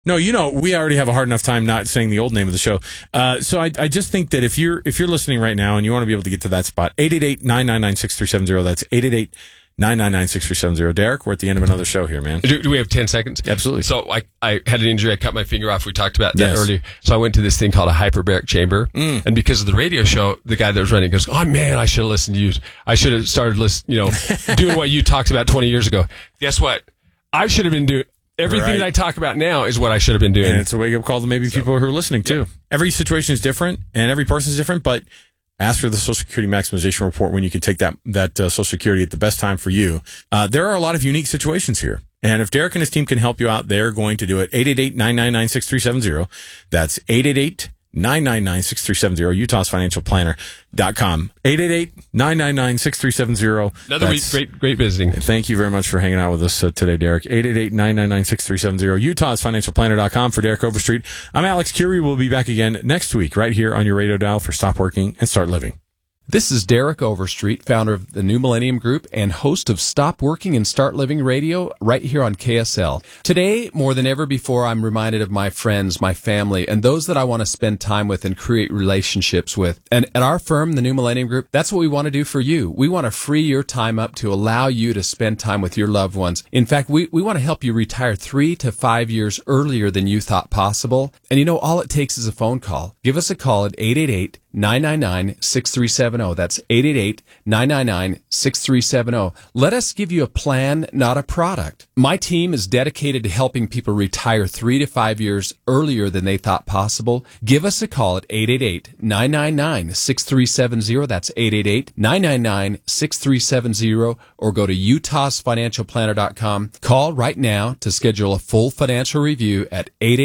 No, we already have a hard enough time not saying the old name of the show. So I just think that if you're listening right now and you want to be able to get to that spot, 888-999-6370. That's 888-999-6370. Derek, we're at the end of another show here, man. Do we have 10 seconds? Absolutely. So I had an injury. I cut my finger off. We talked about that earlier. So I went to this thing called a hyperbaric chamber. And because of the radio show, the guy that was running goes, oh, man, I should have listened to you. I should have started doing what you talked about 20 years ago. Guess what? I should have been doing... Everything that I talk about now is what I should have been doing. And it's a wake-up call to maybe people who are listening, too. Every situation is different, and every person is different, but ask for the Social Security Maximization Report when you can take that Social Security at the best time for you. There are a lot of unique situations here. And if Derek and his team can help you out, they're going to do it. 888-999-6370. That's 888-999-6370, utahsfinancialplanner.com. 888-999-6370. Another week, great visiting. Thank you very much for hanging out with us today, Derek. 888-999-6370, utahsfinancialplanner.com. For Derek Overstreet, I'm Alex Curie. We'll be back again next week right here on your radio dial for Stop Working and Start Living. This is Derek Overstreet, founder of the New Millennium Group and host of Stop Working and Start Living Radio right here on KSL. Today, more than ever before, I'm reminded of my friends, my family, and those that I want to spend time with and create relationships with. And at our firm, the New Millennium Group, that's what we want to do for you. We want to free your time up to allow you to spend time with your loved ones. In fact, we want to help you retire 3 to 5 years earlier than you thought possible. And all it takes is a phone call. Give us a call at 888-999-6370. That's 888-999-6370. Let us give you a plan, not a product. My team is dedicated to helping people retire 3 to 5 years earlier than they thought possible. Give us a call at 888-999-6370. That's 888-999-6370. Or go to utahsfinancialplanner.com. Call right now to schedule a full financial review at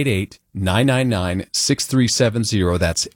888-999-6370. That's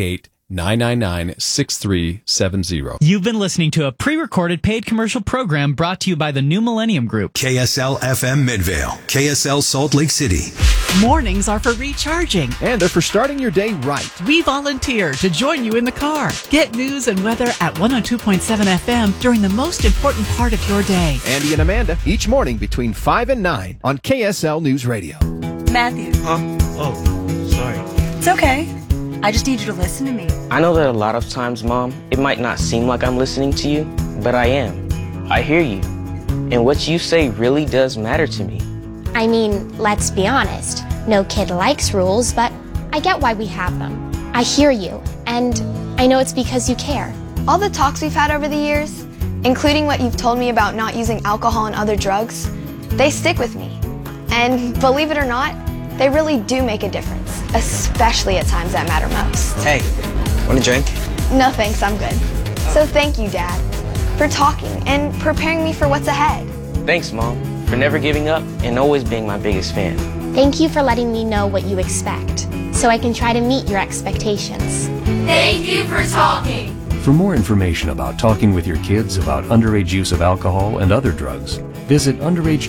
888-999-6370. You've been listening to a pre-recorded paid commercial program brought to you by the New Millennium Group. KSL FM Midvale, KSL Salt Lake City. Mornings are for recharging. And they're for starting your day right. We volunteer to join you in the car. Get news and weather at 102.7 FM during the most important part of your day. Andy and Amanda, each morning between 5 and 9 on KSL News Radio. Matthew. Huh? Oh, sorry. It's okay. I just need you to listen to me. I know that a lot of times, Mom, it might not seem like I'm listening to you, but I am. I hear you. And what you say really does matter to me. I mean, let's be honest. No kid likes rules, but I get why we have them. I hear you, and I know it's because you care. All the talks we've had over the years, including what you've told me about not using alcohol and other drugs, they stick with me. And believe it or not, they really do make a difference, especially at times that matter most. Hey, want a drink? No thanks, I'm good. So thank you, Dad, for talking and preparing me for what's ahead. Thanks, Mom, for never giving up and always being my biggest fan. Thank you for letting me know what you expect, so I can try to meet your expectations. Thank you for talking. For more information about talking with your kids about underage use of alcohol and other drugs, visit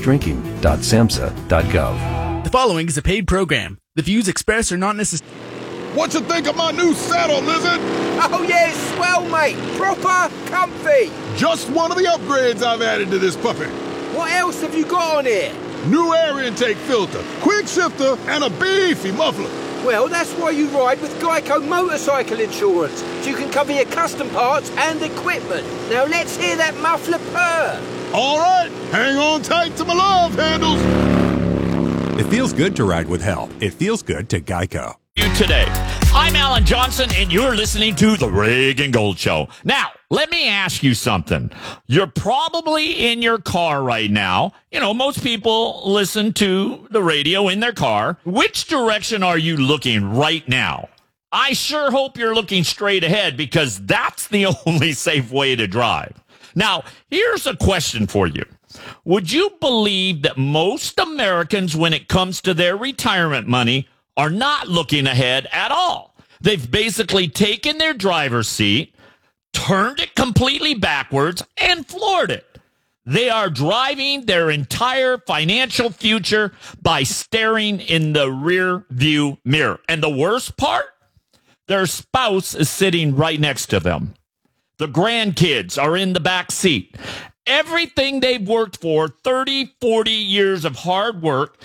underagedrinking.samhsa.gov. The following is a paid program. The views expressed are not necessarily... What you think of my new saddle, Lizard? Oh, yeah, it's swell, mate. Proper comfy. Just one of the upgrades I've added to this puppy. What else have you got on here? New air intake filter, quick shifter, and a beefy muffler. Well, that's why you ride with Geico Motorcycle Insurance, so you can cover your custom parts and equipment. Now let's hear that muffler purr. All right, hang on tight to my love handles. It feels good to ride with help. It feels good to Geico. Today, I'm Alan Johnson, and you're listening to The Reagan Gold Show. Now, let me ask you something. You're probably in your car right now. You know, most people listen to the radio in their car. Which direction are you looking right now? I sure hope you're looking straight ahead, because that's the only safe way to drive. Now, here's a question for you. Would you believe that most Americans, when it comes to their retirement money, are not looking ahead at all? They've basically taken their driver's seat, turned it completely backwards, and floored it. They are driving their entire financial future by staring in the rear view mirror. And the worst part? Their spouse is sitting right next to them. The grandkids are in the back seat. Everything they've worked for, 30, 40 years of hard work,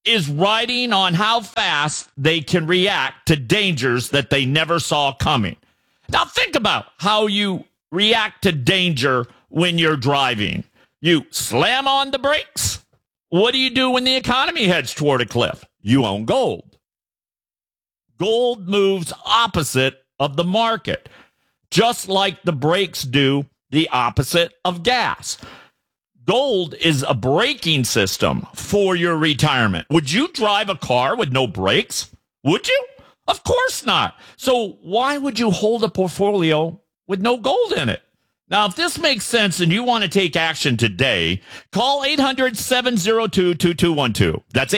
is riding on how fast they can react to dangers that they never saw coming. Now think about how you react to danger when you're driving. You slam on the brakes. What do you do when the economy heads toward a cliff? You own gold. Gold moves opposite of the market, just like the brakes do the opposite of gas. Gold is a braking system for your retirement. Would you drive a car with no brakes? Would you? Of course not. So why would you hold a portfolio with no gold in it? Now, if this makes sense and you want to take action today, call 800-702-2212. That's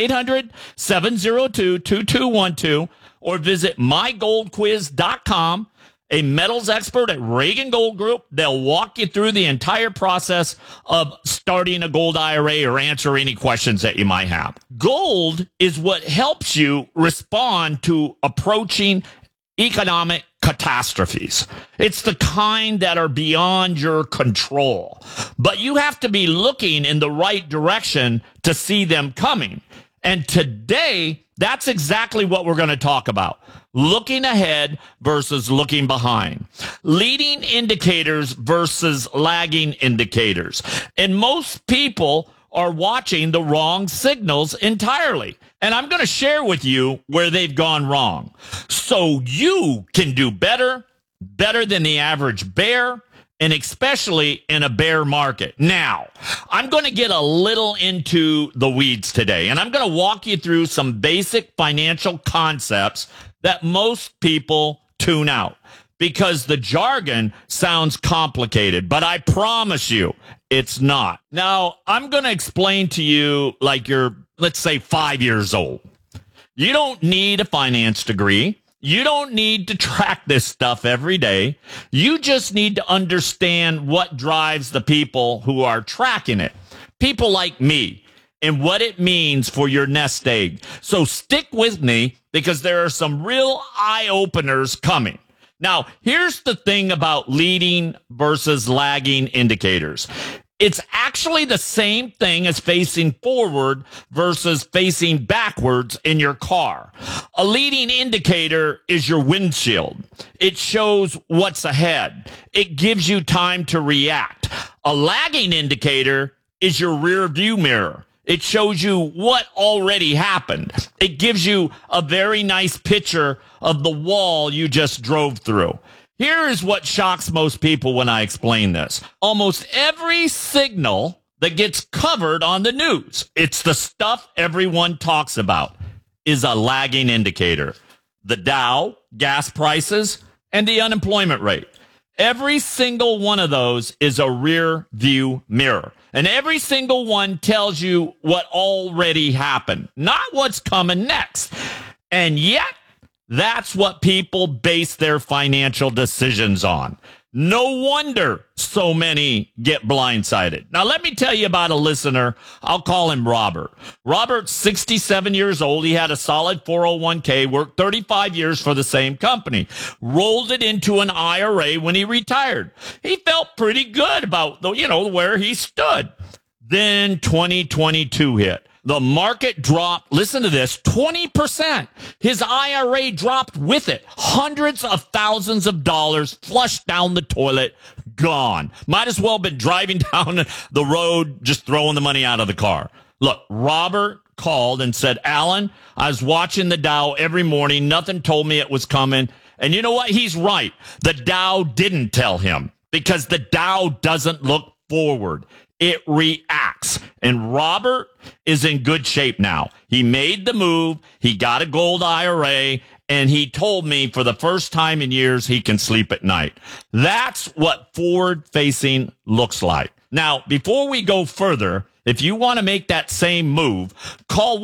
800-702-2212, or visit mygoldquiz.com. A metals expert at Reagan Gold Group. They'll walk you through the entire process of starting a gold IRA or answer any questions that you might have. Gold is what helps you respond to approaching economic catastrophes. It's the kind that are beyond your control, but you have to be looking in the right direction to see them coming. And today, that's exactly what we're going to talk about. Looking ahead versus looking behind. Leading indicators versus lagging indicators. And most people are watching the wrong signals entirely. And I'm going to share with you where they've gone wrong, so you can do better than the average bear, and especially in a bear market. Now, I'm going to get a little into the weeds today, and I'm going to walk you through some basic financial concepts that most people tune out because the jargon sounds complicated, but I promise you it's not. Now, I'm going to explain to you like you're, let's say, 5 years old. You don't need a finance degree. You don't need to track this stuff every day. You just need to understand what drives the people who are tracking it. People like me, and what it means for your nest egg. So stick with me because there are some real eye-openers coming. Now, here's the thing about leading versus lagging indicators. It's actually the same thing as facing forward versus facing backwards in your car. A leading indicator is your windshield. It shows what's ahead. It gives you time to react. A lagging indicator is your rear view mirror. It shows you what already happened. It gives you a very nice picture of the wall you just drove through. Here is what shocks most people when I explain this. Almost every signal that gets covered on the news, it's the stuff everyone talks about, is a lagging indicator. The Dow, gas prices, and the unemployment rate. Every single one of those is a rear view mirror. And every single one tells you what already happened, not what's coming next. And yet, that's what people base their financial decisions on. No wonder so many get blindsided. Now, let me tell you about a listener. I'll call him Robert. Robert's 67 years old. He had a solid 401k, worked 35 years for the same company, rolled it into an IRA when he retired. He felt pretty good about where he stood. Then 2022 hit. The market dropped, listen to this, 20%. His IRA dropped with it. Hundreds of thousands of dollars flushed down the toilet, gone. Might as well have been driving down the road, just throwing the money out of the car. Look, Robert called and said, Alan, I was watching the Dow every morning. Nothing told me it was coming. And you know what? He's right. The Dow didn't tell him because the Dow doesn't look forward. It reacts. And Robert is in good shape now. He made the move. He got a gold IRA. And he told me for the first time in years, he can sleep at night. That's what forward-facing looks like. Now, before we go further, if you want to make that same move, call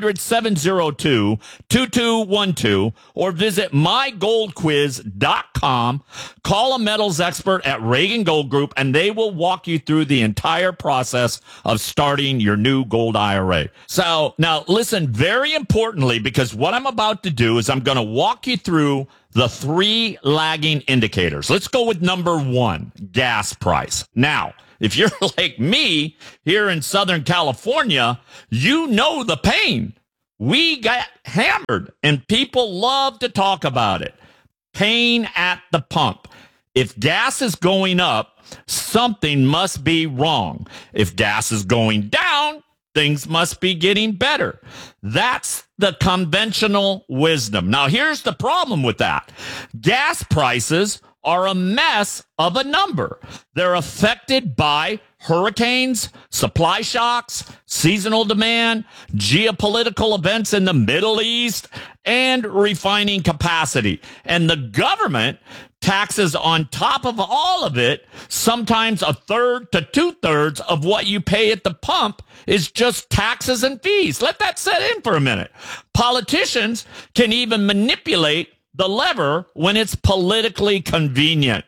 1-800-702-2212 or visit mygoldquiz.com. Call a metals expert at Reagan Gold Group, and they will walk you through the entire process of starting your new gold IRA. So now listen very importantly, because what I'm about to do is I'm going to walk you through the 3 lagging indicators. Let's go with number 1, gas price. Now, if you're like me here in Southern California, you know the pain. we got hammered, and people love to talk about it. Pain at the pump. If gas is going up, something must be wrong. If gas is going down, things must be getting better. That's the conventional wisdom. Now, here's the problem with that. Gas prices are a mess of a number. They're affected by hurricanes, supply shocks, seasonal demand, geopolitical events in the Middle East, and refining capacity. And the government taxes on top of all of it, sometimes a third to 2/3 of what you pay at the pump is just taxes and fees. Let that set in for a minute. Politicians can even manipulate the lever when it's politically convenient.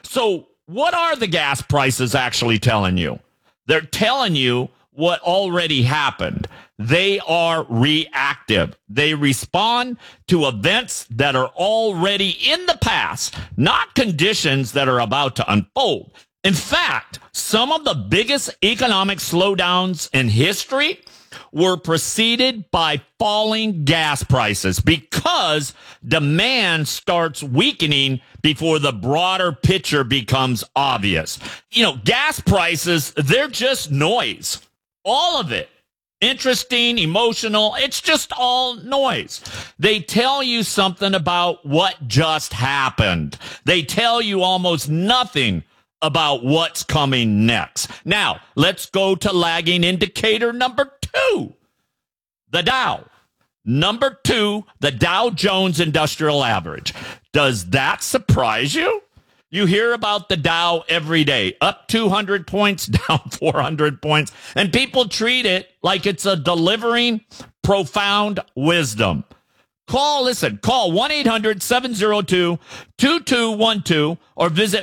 So what are the gas prices actually telling you? They're telling you what already happened. They are reactive. They respond to events that are already in the past, not conditions that are about to unfold. In fact, some of the biggest economic slowdowns in history were preceded by falling gas prices because demand starts weakening before the broader picture becomes obvious. You know, gas prices, they're just noise. All of it. Interesting, emotional, it's just all noise. They tell you something about what just happened. They tell you almost nothing about what's coming next. Now, let's go to lagging indicator number 2, the Dow. Number 2, the Dow Jones Industrial Average. Does that surprise you? You hear about the Dow every day, up 200 points, down 400 points, and people treat it like it's a delivering profound wisdom. Call 1-800-702-2212 or visit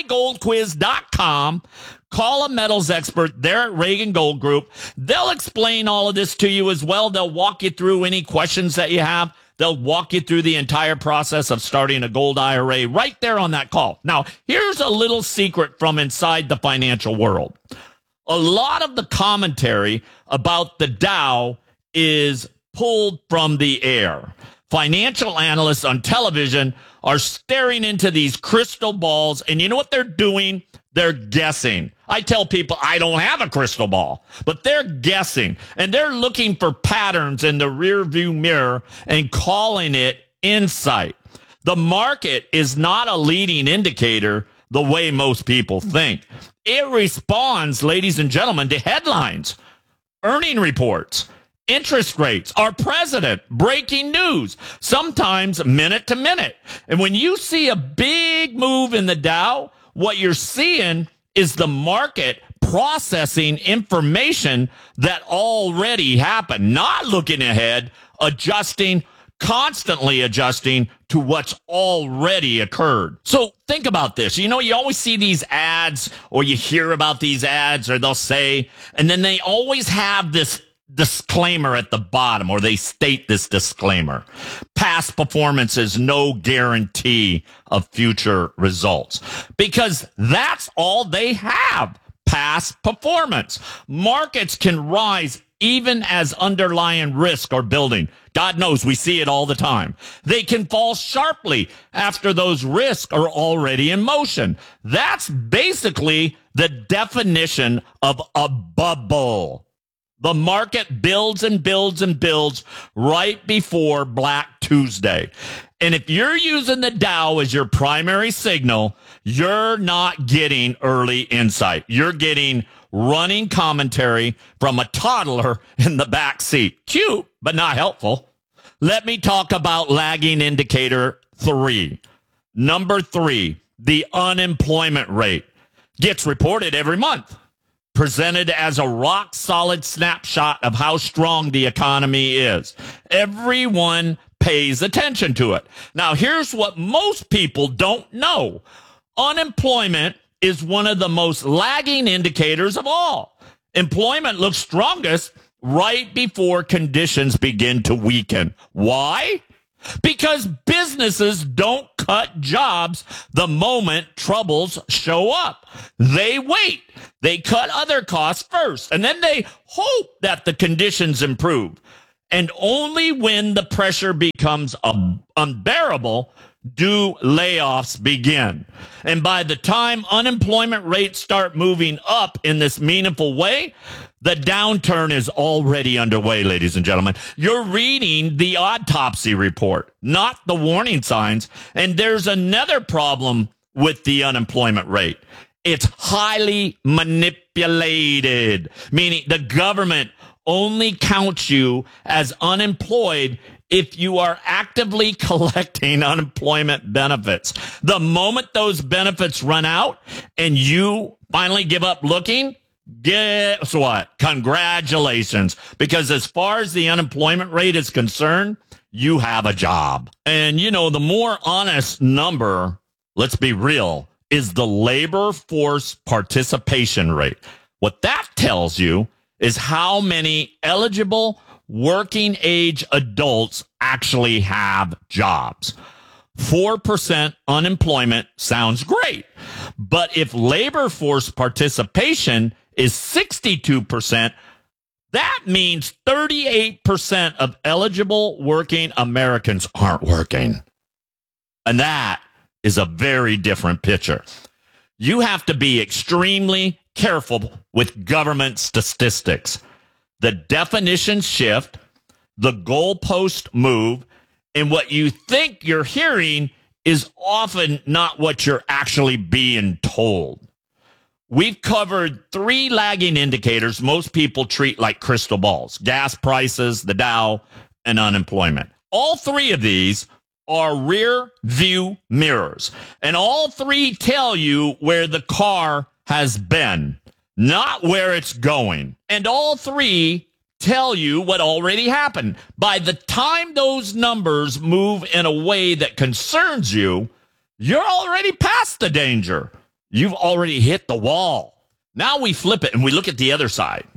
mygoldquiz.com. Call a metals expert there at Reagan Gold Group. They'll explain all of this to you as well. They'll walk you through any questions that you have. They'll walk you through the entire process of starting a gold IRA right there on that call. Now, here's a little secret from inside the financial world. A lot of the commentary about the Dow is pulled from the air. Financial analysts on television are staring into these crystal balls, and you know what they're doing? They're guessing. I tell people I don't have a crystal ball, but they're guessing, and they're looking for patterns in the rearview mirror and calling it insight. The market is not a leading indicator the way most people think. It responds, ladies and gentlemen, to headlines, earning reports, interest rates, our president, breaking news, sometimes minute to minute. And when you see a big move in the Dow, what you're seeing is the market processing information that already happened, not looking ahead, adjusting, constantly adjusting to what's already occurred. So think about this. You know, you always see these ads, or you hear about these ads, or they'll say, and then they always have this disclaimer at the bottom, or they state this disclaimer. Past performance is no guarantee of future results, because that's all they have, past performance. Markets can rise even as underlying risk are building. God knows we see it all the time. They can fall sharply after those risks are already in motion. That's basically the definition of a bubble. The market builds and builds and builds right before Black Tuesday. And if you're using the Dow as your primary signal, you're not getting early insight. You're getting running commentary from a toddler in the back seat. Cute, but not helpful. Let me talk about lagging indicator 3. Number 3, the unemployment rate gets reported every month, presented as a rock-solid snapshot of how strong the economy is. Everyone pays attention to it. Now, here's what most people don't know. Unemployment is one of the most lagging indicators of all. Employment looks strongest right before conditions begin to weaken. Why? Because businesses don't cut jobs the moment troubles show up. They wait. They cut other costs first, and then they hope that the conditions improve. And only when the pressure becomes unbearable do layoffs begin. And by the time unemployment rates start moving up in this meaningful way, the downturn is already underway, ladies and gentlemen. You're reading the autopsy report, not the warning signs. And there's another problem with the unemployment rate. It's highly manipulated, meaning the government only counts you as unemployed if you are actively collecting unemployment benefits. The moment those benefits run out and you finally give up looking, guess what? Congratulations. Because as far as the unemployment rate is concerned, you have a job. And, you know, the more honest number, let's be real, is the labor force participation rate. What that tells you is how many eligible working age adults actually have jobs. 4% unemployment sounds great. But if labor force participation is 62%, that means 38% of eligible working Americans aren't working. And that is a very different picture. You have to be extremely careful with government statistics. The definitions shift, the goalpost move, and what you think you're hearing is often not what you're actually being told. We've covered 3 lagging indicators most people treat like crystal balls: gas prices, the Dow, and unemployment. All 3 of these are rear view mirrors, and all 3 tell you where the car has been, not where it's going. And all 3 tell you what already happened. By the time those numbers move in a way that concerns you, you're already past the danger. You've already hit the wall. Now we flip it and we look at the other side.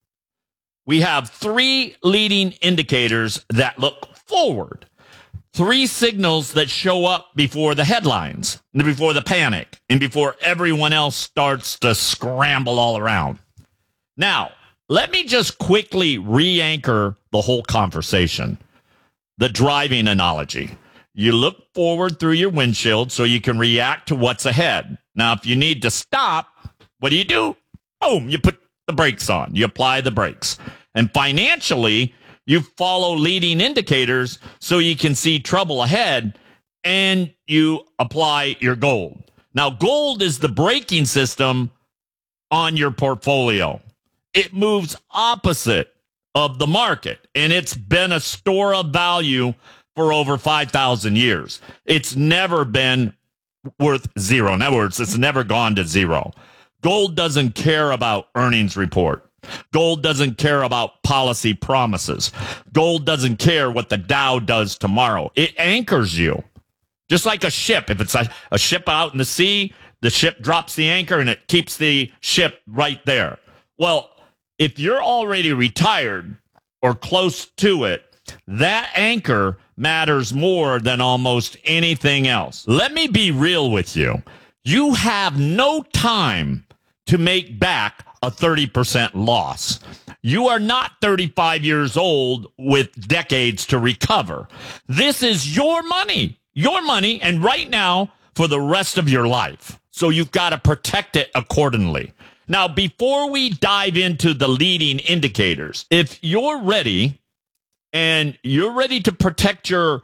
We have 3 leading indicators that look forward. 3 signals that show up before the headlines, before the panic, and before everyone else starts to scramble all around. Now, let me just quickly re-anchor the whole conversation. The driving analogy. You look forward through your windshield so you can react to what's ahead. Now, if you need to stop, what do? Boom, you put the brakes on. You apply the brakes. And financially, you follow leading indicators so you can see trouble ahead, and you apply your gold. Now, gold is the braking system on your portfolio. It moves opposite of the market, and it's been a store of value for over 5,000 years. It's never been worth zero. In other words, it's never gone to zero. Gold doesn't care about earnings report. Gold doesn't care about policy promises. Gold doesn't care what the Dow does tomorrow. It anchors you. Just like a ship. If it's a ship out in the sea, the ship drops the anchor and it keeps the ship right there. Well, if you're already retired or close to it, that anchor matters more than almost anything else. Let me be real with you. You have no time to make back a 30% loss. You are not 35 years old with decades to recover. This is your money, and right now for the rest of your life. So you've got to protect it accordingly. Now, before we dive into the leading indicators, if you're ready and you're ready to protect your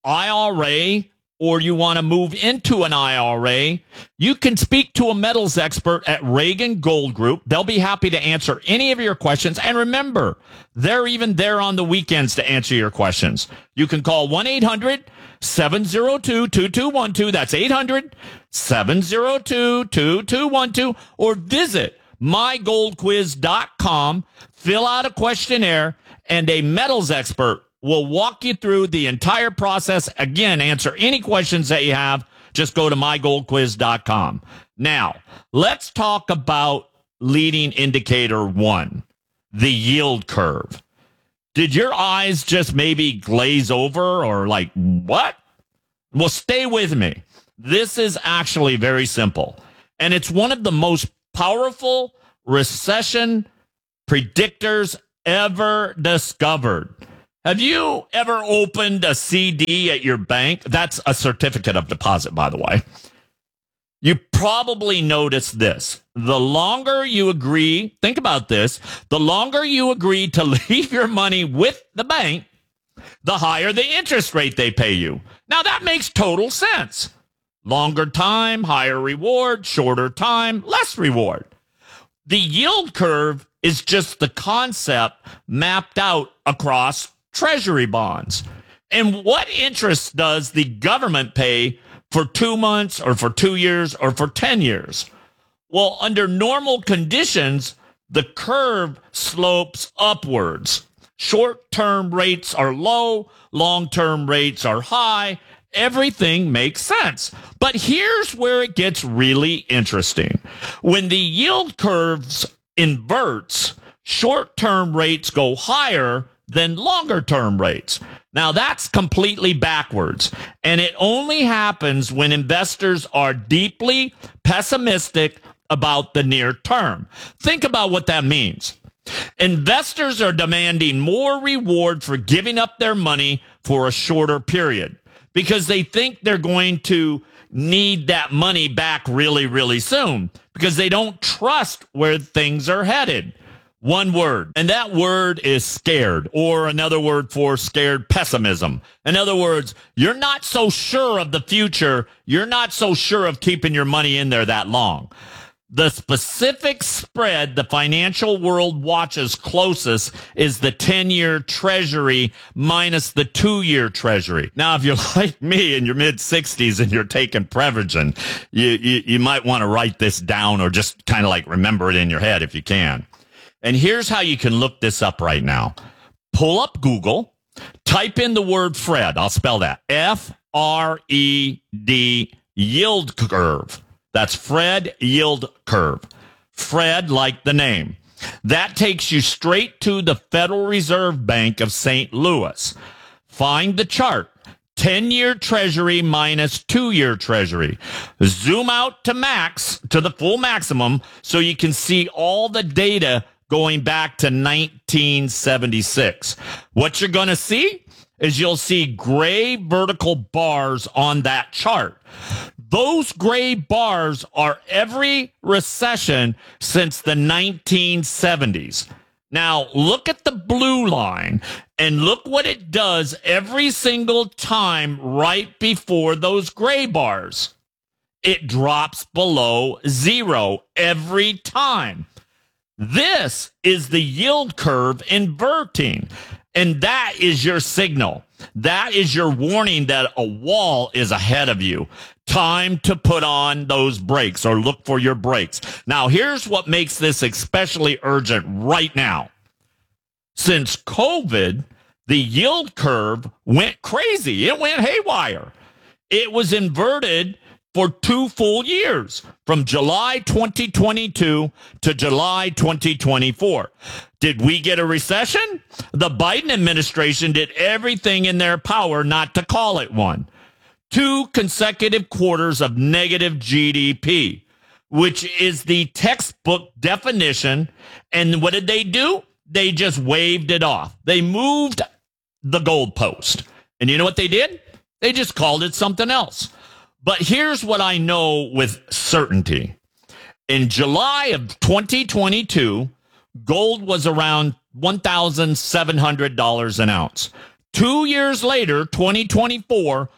IRA, or you want to move into an IRA, you can speak to a metals expert at Reagan Gold Group. They'll be happy to answer any of your questions. And remember, they're even there on the weekends to answer your questions. You can call 1-800-702-2212. That's 800-702-2212. Or visit mygoldquiz.com, fill out a questionnaire, and a metals expert will walk you through the entire process. Again, answer any questions that you have. Just go to mygoldquiz.com. Now, let's talk about leading indicator 1, the yield curve. Did your eyes just maybe glaze over or like, what? Well, stay with me. This is actually very simple. And it's one of the most powerful recession predictors ever discovered. Have you ever opened a CD at your bank? That's a certificate of deposit, by the way. You probably noticed this. The longer you agree, think about this, the longer you agree to leave your money with the bank, the higher the interest rate they pay you. Now, that makes total sense. Longer time, higher reward, shorter time, less reward. The yield curve is just the concept mapped out across Treasury bonds. And what interest does the government pay for 2 months or for 2 years or for 10 years? Well, under normal conditions, the curve slopes upwards. Short-term rates are low, long-term rates are high. Everything makes sense. But here's where it gets really interesting. When the yield curves inverts, short-term rates go higher than longer-term rates. Now, that's completely backwards, and it only happens when investors are deeply pessimistic about the near term. Think about what that means. Investors are demanding more reward for giving up their money for a shorter period because they think they're going to need that money back really, really soon because they don't trust where things are headed. One word, and that word is scared, or another word for scared, pessimism. In other words, you're not so sure of the future. You're not so sure of keeping your money in there that long. The specific spread the financial world watches closest is the 10-year Treasury minus the 2-year Treasury. Now, if you're like me in your mid-60s and you're taking Prevagen, you might want to write this down or just kind of like remember it in your head if you can. And here's how you can look this up right now. Pull up Google, type in the word Fred. I'll spell that. F-R-E-D, yield curve. That's Fred yield curve. Fred, like the name. That takes you straight to the Federal Reserve Bank of St. Louis. Find the chart. 10-year Treasury minus 2-year Treasury. Zoom out to max, to the full maximum, so you can see all the data going back to 1976. What you're going to see is you'll see gray vertical bars on that chart. Those gray bars are every recession since the 1970s. Now, look at the blue line and look what it does every single time right before those gray bars. It drops below zero every time. This is the yield curve inverting, and that is your signal. That is your warning that a wall is ahead of you. Time to put on those brakes or look for your brakes. Now, here's what makes this especially urgent right now. Since COVID, the yield curve went crazy. It went haywire. It was inverted for 2 full years, from July 2022 to July 2024. Did we get a recession? The Biden administration did everything in their power not to call it one. 2 consecutive quarters of negative GDP, which is the textbook definition. And what did they do? They just waved it off. They moved the goalpost. And you know what they did? They just called it something else. But here's what I know with certainty. In July of 2022, gold was around $1,700 an ounce. 2 years later, 2024,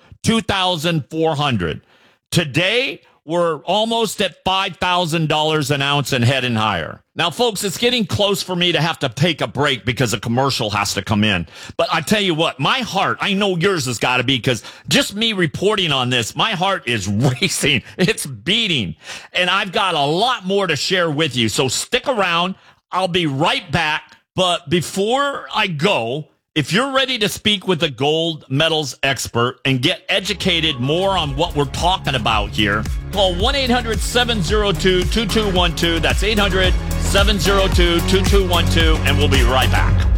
$2,400. Today, we're almost at $5,000 an ounce and heading higher. Now, folks, it's getting close for me to have to take a break because a commercial has to come in. But I tell you what, my heart, I know yours has got to be, because just me reporting on this, my heart is racing. It's beating. And I've got a lot more to share with you. So stick around. I'll be right back. But before I go, if you're ready to speak with a gold metals expert and get educated more on what we're talking about here, call 1-800-702-2212. That's 800-702-2212, and we'll be right back.